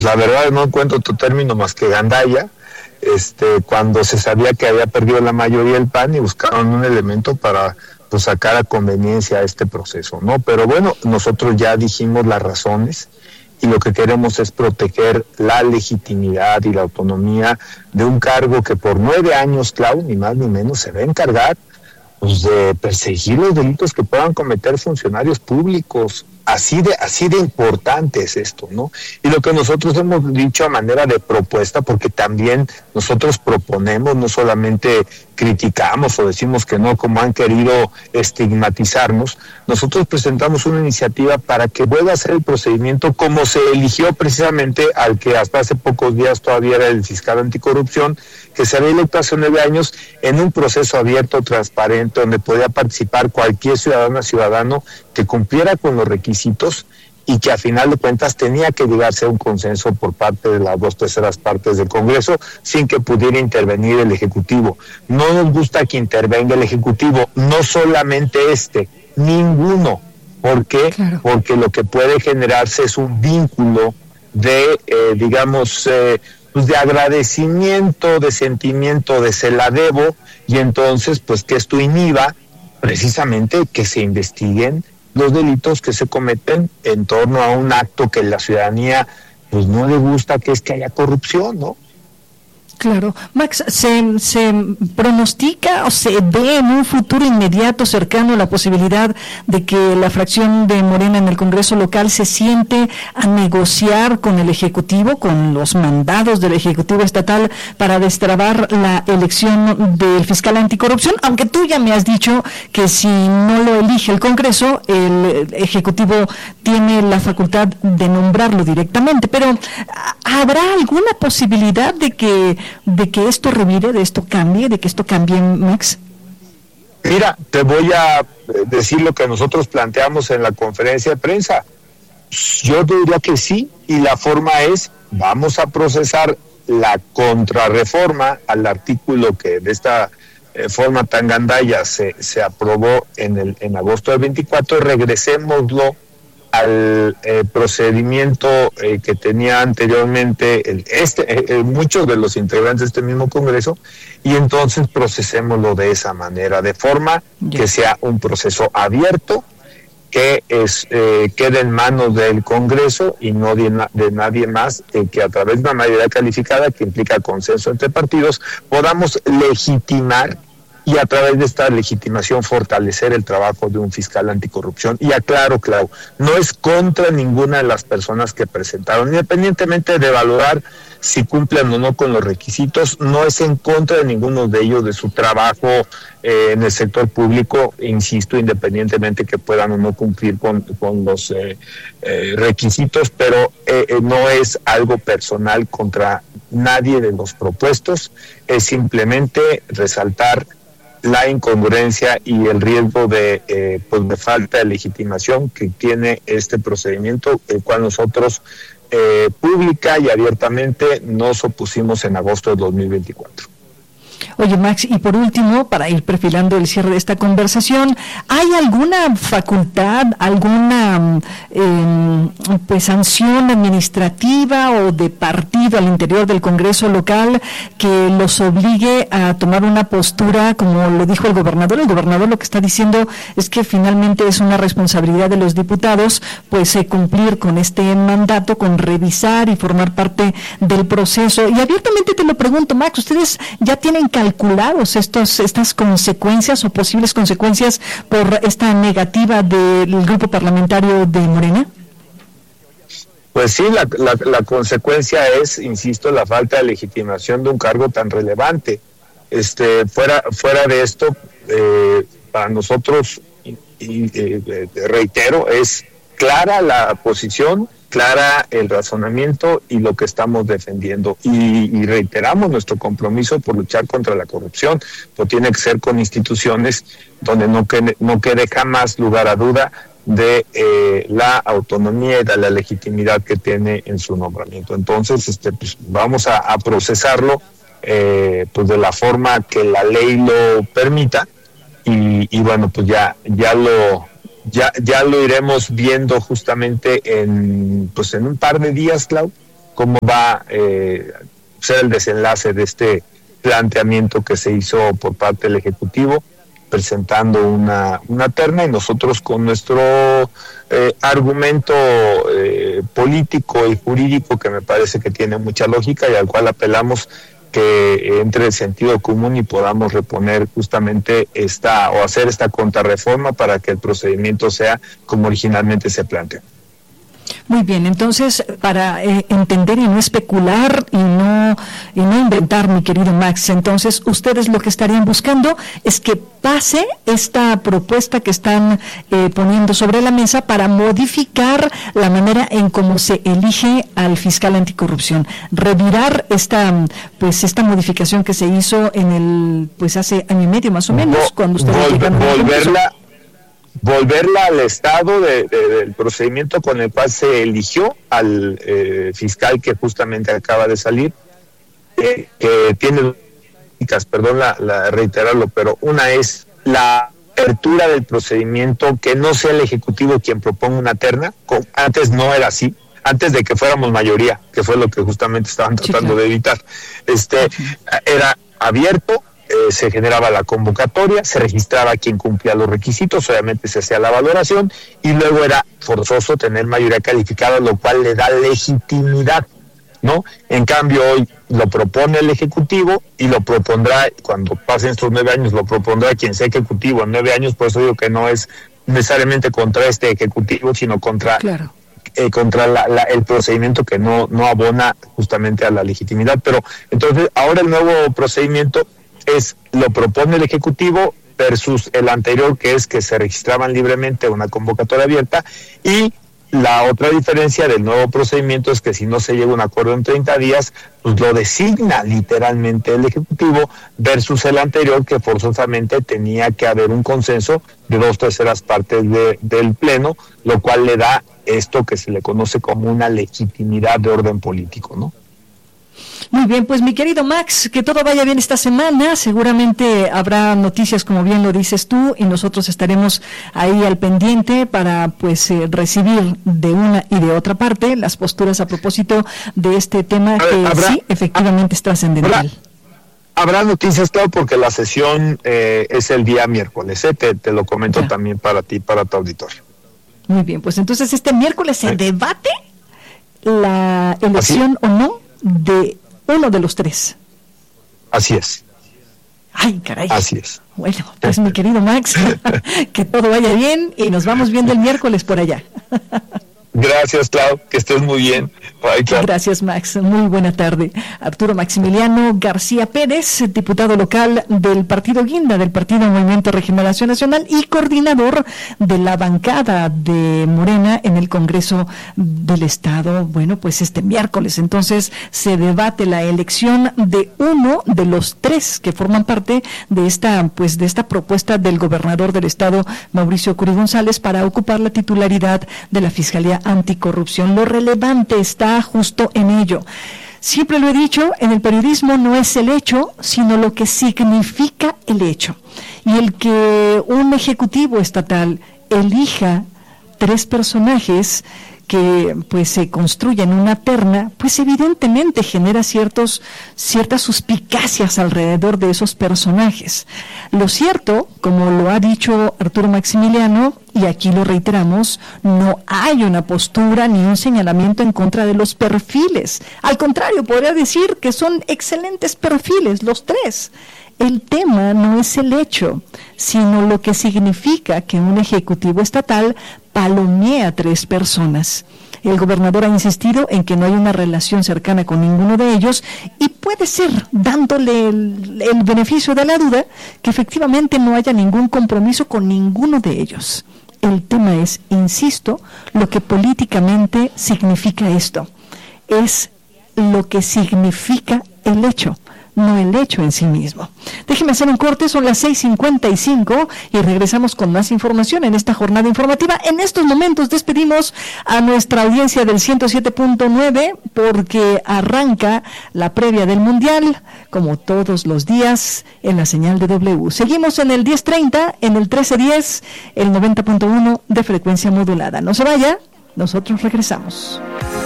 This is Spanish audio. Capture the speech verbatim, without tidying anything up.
la verdad no encuentro otro término más que gandalla, este, cuando se sabía que había perdido la mayoría del P A N y buscaron un elemento para pues sacar a conveniencia a este proceso, ¿no? Pero bueno, nosotros ya dijimos las razones y lo que queremos es proteger la legitimidad y la autonomía de un cargo que por nueve años, Clau, ni más ni menos, se va a encargar pues, de perseguir los delitos que puedan cometer funcionarios públicos. Así de, así de importante es esto, ¿no? Y lo que nosotros hemos dicho a manera de propuesta, porque también nosotros proponemos, no solamente criticamos o decimos que no, como han querido estigmatizarnos, nosotros presentamos una iniciativa para que vuelva a ser el procedimiento como se eligió precisamente al que hasta hace pocos días todavía era el fiscal anticorrupción, que se había electo hace nueve años en un proceso abierto, transparente, donde podía participar cualquier ciudadana, ciudadano que cumpliera con los requisitos y que a final de cuentas tenía que llegarse a un consenso por parte de las dos terceras partes del Congreso sin que pudiera intervenir el Ejecutivo. No nos gusta que intervenga el Ejecutivo, no solamente este, ninguno. ¿Por qué? Claro. Porque lo que puede generarse es un vínculo de, eh, digamos, eh, pues de agradecimiento, de sentimiento de se la debo, y entonces pues que esto inhiba precisamente que se investiguen los delitos que se cometen en torno a un acto que la ciudadanía pues no le gusta, que es que haya corrupción, ¿no? Claro. Max, ¿se, se pronostica o se ve en un futuro inmediato, cercano, la posibilidad de que la fracción de Morena en el Congreso local se siente a negociar con el Ejecutivo, con los mandados del Ejecutivo estatal para destrabar la elección del fiscal anticorrupción? Aunque tú ya me has dicho que si no lo elige el Congreso, el Ejecutivo tiene la facultad de nombrarlo directamente. Pero ¿habrá alguna posibilidad de que de que esto revire, de esto cambie, de que esto cambie, Max? Mira, te voy a decir lo que nosotros planteamos en la conferencia de prensa. Yo diría que sí, y la forma es, vamos a procesar la contrarreforma al artículo que de esta eh, forma tan gandalla se, se aprobó en el en agosto del veinticuatro, y regresémoslo al eh, procedimiento eh, que tenía anteriormente el, este eh, muchos de los integrantes de este mismo Congreso, y entonces procesémoslo de esa manera, de forma que sea un proceso abierto, que es eh, quede en manos del Congreso y no de, na, de nadie más, eh, que a través de una mayoría calificada que implica consenso entre partidos podamos legitimar y a través de esta legitimación fortalecer el trabajo de un fiscal anticorrupción. Y aclaro, Clau, no es contra ninguna de las personas que presentaron, independientemente de valorar si cumplen o no con los requisitos, no es en contra de ninguno de ellos, de su trabajo eh, en el sector público, insisto, independientemente que puedan o no cumplir con, con los eh, eh, requisitos, pero eh, eh, no es algo personal contra nadie de los propuestos, es simplemente resaltar la incongruencia y el riesgo de eh, pues de falta de legitimación que tiene este procedimiento, el cual nosotros eh, pública y abiertamente nos opusimos en agosto de dos mil veinticuatro. Oye, Max, y por último, para ir perfilando el cierre de esta conversación, ¿hay alguna facultad, alguna eh, pues sanción administrativa o de partido al interior del Congreso local que los obligue a tomar una postura, como lo dijo el gobernador? El gobernador lo que está diciendo es que finalmente es una responsabilidad de los diputados, pues eh, cumplir con este mandato, con revisar y formar parte del proceso. Y abiertamente te lo pregunto, Max, ¿ustedes ya tienen calculados estos estas consecuencias o posibles consecuencias por esta negativa del grupo parlamentario de Morena? Pues sí, la, la, la consecuencia es, insisto, la falta de legitimación de un cargo tan relevante. Este, fuera, fuera de esto, eh, para nosotros, y, y, eh, reitero, es clara la posición, clara el razonamiento y lo que estamos defendiendo, y, y reiteramos nuestro compromiso por luchar contra la corrupción, pero tiene que ser con instituciones donde no quede, no quede jamás lugar a duda de eh, la autonomía y de la legitimidad que tiene en su nombramiento. Entonces, este, pues, vamos a, a procesarlo eh, pues de la forma que la ley lo permita, y, y bueno, pues ya, ya lo Ya, ya lo iremos viendo justamente en pues en un par de días, Clau, cómo va a eh, ser el desenlace de este planteamiento que se hizo por parte del Ejecutivo, presentando una, una terna, y nosotros con nuestro eh, argumento eh, político y jurídico, que me parece que tiene mucha lógica y al cual apelamos, que entre el sentido común y podamos reponer justamente esta o hacer esta contrarreforma para que el procedimiento sea como originalmente se planteó. Muy bien, entonces, para eh, entender y no especular y no, y no inventar, mi querido Max, entonces ustedes lo que estarían buscando es que pase esta propuesta que están eh, poniendo sobre la mesa para modificar la manera en cómo se elige al fiscal anticorrupción, revirar esta pues esta modificación que se hizo en el pues hace año y medio más o menos, Vol- cuando ustedes vol- llegaron al volverla volverla al estado de, de, del procedimiento con el cual se eligió al eh, fiscal que justamente acaba de salir, eh, que tiene, perdón la, la reiterarlo, pero una es la apertura del procedimiento, que no sea el Ejecutivo quien proponga una terna. Antes no era así, antes de que fuéramos mayoría, que fue lo que justamente estaban tratando sí, claro. de evitar. Este era abierto. Eh, se generaba la convocatoria, se registraba quien cumplía los requisitos, obviamente se hacía la valoración y luego era forzoso tener mayoría calificada, lo cual le da legitimidad, ¿no? En cambio hoy lo propone el Ejecutivo y lo propondrá, cuando pasen estos nueve años, lo propondrá quien sea Ejecutivo en nueve años, por eso digo que no es necesariamente contra este Ejecutivo, sino contra... Claro. Eh, contra la, la, el procedimiento que no, no abona justamente a la legitimidad. Pero entonces ahora el nuevo procedimiento es lo propone el Ejecutivo versus el anterior, que es que se registraban libremente una convocatoria abierta, y la otra diferencia del nuevo procedimiento es que si no se llega a un acuerdo en treinta días, pues lo designa literalmente el Ejecutivo, versus el anterior, que forzosamente tenía que haber un consenso de dos terceras partes de, del Pleno, lo cual le da esto que se le conoce como una legitimidad de orden político, ¿no? Muy bien, pues mi querido Max, que todo vaya bien esta semana. Seguramente habrá noticias, como bien lo dices tú, y nosotros estaremos ahí al pendiente para pues eh, recibir de una y de otra parte las posturas a propósito de este tema que ¿Habrá, sí, efectivamente es trascendental. Habrá, habrá noticias, claro, porque la sesión eh, es el día miércoles, ¿eh? te, te lo comento ya. También para ti, para tu auditorio. Muy bien, pues entonces este miércoles se ¿Eh? debate la elección ¿Así? o no de uno de los tres. Así es. Ay, caray. Así es. Bueno, pues mi querido Max, que todo vaya bien y nos vamos viendo el miércoles por allá. Gracias, Clau, que estés muy bien. Bye, Clau. Gracias, Max. Muy buena tarde. Arturo Maximiliano García Pérez, diputado local del Partido Guinda, del Partido Movimiento Regeneración Nacional y coordinador de la bancada de Morena en el Congreso del Estado. Bueno, pues este miércoles entonces se debate la elección de uno de los tres que forman parte de esta, pues de esta propuesta del gobernador del Estado, Mauricio Curi González, para ocupar la titularidad de la Fiscalía Anticorrupción. Lo relevante está justo en ello. Siempre lo he dicho, en el periodismo no es el hecho, sino lo que significa el hecho. Y el que un ejecutivo estatal elija tres personajes que pues se construyen una terna, pues evidentemente genera ciertos ciertas suspicacias alrededor de esos personajes. Lo cierto, como lo ha dicho Arturo Maximiliano, y aquí lo reiteramos, no hay una postura ni un señalamiento en contra de los perfiles. Al contrario, podría decir que son excelentes perfiles los tres. El tema no es el hecho, sino lo que significa que un ejecutivo estatal palomea a tres personas. El gobernador ha insistido en que no hay una relación cercana con ninguno de ellos y puede ser, dándole el, el beneficio de la duda, que efectivamente no haya ningún compromiso con ninguno de ellos. El tema es, insisto, lo que políticamente significa esto. Es lo que significa el hecho, no el hecho en sí mismo. Déjeme hacer un corte, son las seis cincuenta y cinco y regresamos con más información en esta jornada informativa. En estos momentos despedimos a nuestra audiencia del ciento siete punto nueve porque arranca la previa del Mundial, como todos los días, en la señal de W. Seguimos en el diez treinta, en el trece diez, el noventa punto uno de frecuencia modulada. No se vaya, nosotros regresamos.